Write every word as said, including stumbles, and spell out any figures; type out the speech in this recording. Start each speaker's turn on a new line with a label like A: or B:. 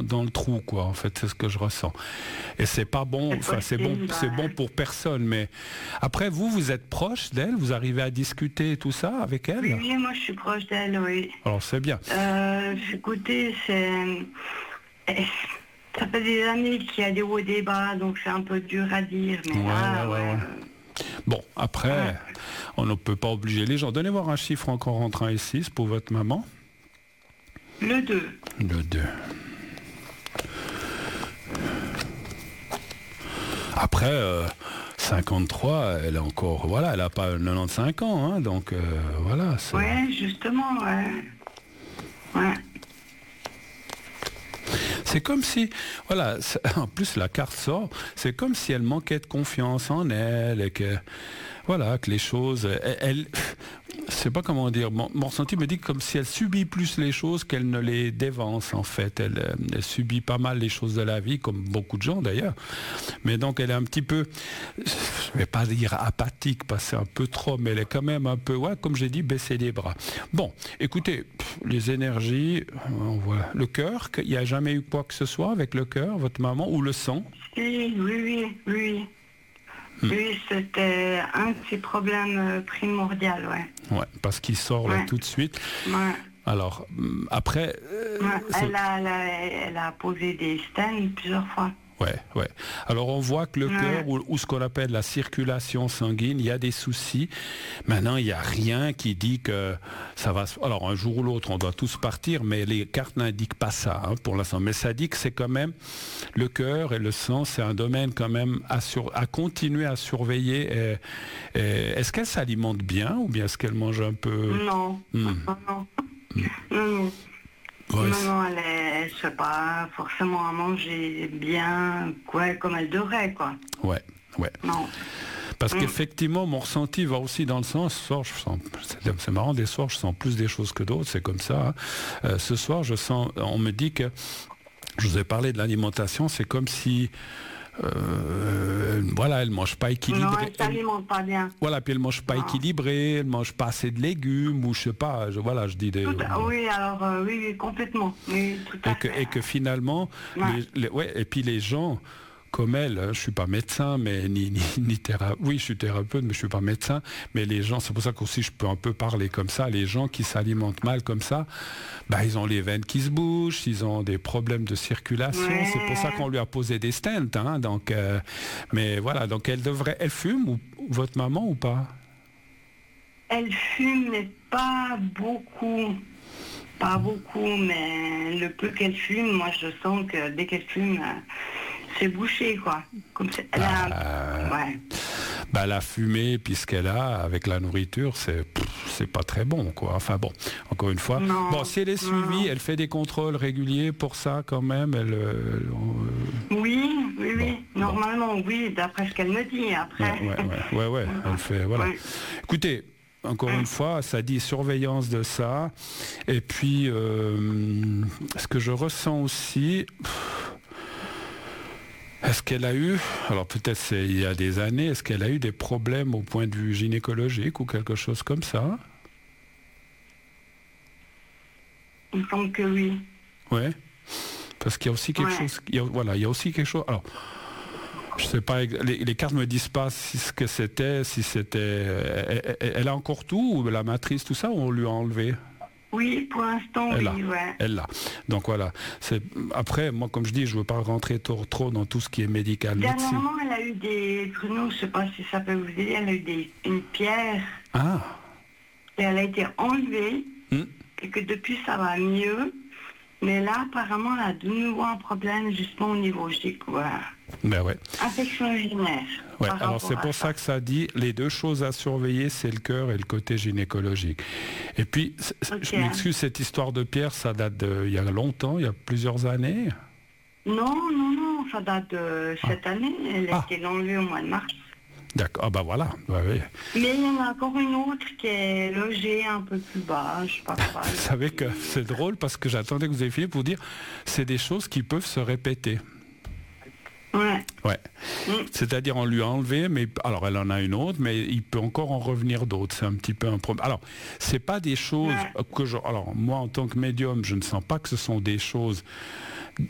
A: dans le trou, quoi. En fait, c'est ce que je ressens. Et c'est pas bon. Enfin, c'est bon, c'est bon pour personne. Mais après, vous, vous êtes proche d'elle. Vous arrivez à discuter et tout ça avec elle.
B: Oui, oui, moi, je suis proche d'elle, oui.
A: Alors, c'est bien.
B: Euh, écoutez, c'est... Ça fait des années qu'il y a des hauts et des bas, donc c'est un peu dur à dire. Mais
A: ouais,
B: là,
A: ouais, ouais, ouais. Bon, après, ouais. on ne peut pas obliger les gens. Donnez voir un chiffre encore entre un et six pour votre maman.
B: Le deux.
A: Le deux. Après, euh, cinquante-trois, elle a encore... Voilà, elle n'a pas quatre-vingt-quinze ans, hein, donc euh, voilà.
B: Oui, justement, ouais. Ouais.
A: C'est comme si, voilà, en plus la carte sort, c'est comme si elle manquait de confiance en elle et que, voilà, que les choses, elle, elle je sais pas comment dire, mon, mon ressenti me dit comme si elle subit plus les choses qu'elle ne les dévance en fait. Elle, elle subit pas mal les choses de la vie, comme beaucoup de gens d'ailleurs. Mais donc elle est un petit peu, je vais pas dire apathique, parce que c'est un peu trop, mais elle est quand même un peu, ouais, comme j'ai dit, baisser les bras. Bon, écoutez, les énergies, on voit le cœur, il n'y a jamais eu quoi que ce soit avec le cœur, votre maman, ou le sang?
B: Oui, oui, oui, oui. Hmm. Oui, c'était un de ses problèmes primordiaux, ouais.
A: Ouais, parce qu'il sort là ouais. tout de suite.
B: Ouais.
A: Alors, après... Euh,
B: ouais, elle, a, elle, a, elle a posé des stents plusieurs fois.
A: Ouais, ouais. Alors on voit que le
B: ouais.
A: cœur ou, ou ce qu'on appelle la circulation sanguine, il y a des soucis. Maintenant, il n'y a rien qui dit que ça va... Alors un jour ou l'autre, on doit tous partir, mais les cartes n'indiquent pas ça hein, pour l'instant. Mais ça dit que c'est quand même le cœur et le sang, c'est un domaine quand même à, sur... à continuer à surveiller. Et, et est-ce qu'elle s'alimente bien ou bien est-ce qu'elle mange un peu...
B: Non, mmh. non, non. Mmh. non, non. Ouais, non, non, elle ne sait pas forcément à manger bien, quoi, comme elle devrait, quoi.
A: Ouais, ouais.
B: Non.
A: Parce mmh. qu'effectivement, mon ressenti va aussi dans le sens, ce soir, je sens, c'est, c'est marrant, des soirs, je sens plus des choses que d'autres, c'est comme ça. Hein. Euh, ce soir, je sens, on me dit que, je vous ai parlé de l'alimentation, c'est comme si... Euh, voilà, elle mange pas équilibré.
B: Non, elle s'alimente pas bien.
A: Voilà, puis elle mange pas non. équilibré, elle mange pas assez de légumes ou je sais pas. Je, voilà, je dis des.
B: Tout, euh, oui, alors euh, oui, oui, complètement. Oui, tout à
A: et que
B: fait.
A: et que finalement, ouais. Les, les, ouais, et puis les gens. Comme elle, hein, je suis pas médecin, mais ni ni, ni thérapeute. Oui, je suis thérapeute, mais je suis pas médecin. Mais les gens, c'est pour ça qu'aussi je peux un peu parler comme ça. Les gens qui s'alimentent mal comme ça, bah ils ont les veines qui se bougent, ils ont des problèmes de circulation. Ouais. C'est pour ça qu'on lui a posé des stents. Hein, donc, euh, mais voilà, donc elle devrait, elle fume ou votre maman ou pas?
B: Elle fume, mais pas beaucoup. Pas beaucoup, mais le peu qu'elle fume, moi je sens que dès qu'elle fume, c'est bouché, quoi. Comme c'est, elle
A: bah,
B: a, ouais.
A: bah, la fumée, puis ce qu'elle a avec la nourriture, c'est, pff, c'est pas très bon, quoi. Enfin bon, encore une fois.
B: Non,
A: bon, si elle est suivie, non. Elle fait des contrôles réguliers pour ça, quand même. Elle, euh,
B: euh... Oui, oui, bon, oui. Normalement, bon. Oui, d'après ce qu'elle me dit. Après.
A: Ouais, ouais, ouais, ouais, ouais. Elle fait, voilà. Ouais. Écoutez. Encore une fois, ça dit surveillance de ça. Et puis, euh, ce que je ressens aussi, est-ce qu'elle a eu, alors peut-être c'est il y a des années, est-ce qu'elle a eu des problèmes au point de vue gynécologique ou quelque chose comme ça?
B: Il me semble que oui.
A: Ouais. Parce qu'il y a aussi quelque
B: ouais.
A: chose, il y a, voilà, il y a aussi quelque chose. Alors, je sais pas, les, les cartes me disent pas si ce que c'était, si c'était... Elle, elle a encore tout, ou la matrice, tout ça, ou on lui a enlevé?
B: Oui, pour l'instant,
A: elle
B: oui,
A: a,
B: ouais.
A: Elle l'a. Donc voilà. C'est, après, moi, comme je dis, je veux pas rentrer trop, trop dans tout ce qui est médical.
B: Dernièrement, elle a eu des... Bruno, je sais pas si ça peut vous aider, elle a eu des, une pierre.
A: Ah.
B: Et elle a été enlevée,
A: hmm.
B: et que depuis, ça va mieux. Mais là, apparemment, elle a de nouveau un problème, justement, au niveau G, quoi.
A: Ben ouais.
B: Infection urinaire.
A: Ouais, alors c'est pour ça. ça que ça dit, les deux choses à surveiller, c'est le cœur et le côté gynécologique. Et puis, okay. Je m'excuse, cette histoire de pierre, ça date de, il y a longtemps, il y a plusieurs années?
B: Non, non, non, ça date de cette ah. année. Elle a ah. été enlevée au mois de mars.
A: D'accord, ah bah voilà. Ouais, ouais.
B: Mais il y en a encore une autre qui est logée un peu plus bas, je sais pas quoi.
A: Vous savez que c'est drôle parce que j'attendais que vous ayez fini pour dire, c'est des choses qui peuvent se répéter.
B: Ouais.
A: Ouais. Mm. C'est-à-dire on lui a enlevé, mais alors elle en a une autre, mais il peut encore en revenir d'autres. C'est un petit peu un problème. Alors, c'est pas des choses ouais. que je. Alors moi en tant que médium, je ne sens pas que ce sont des choses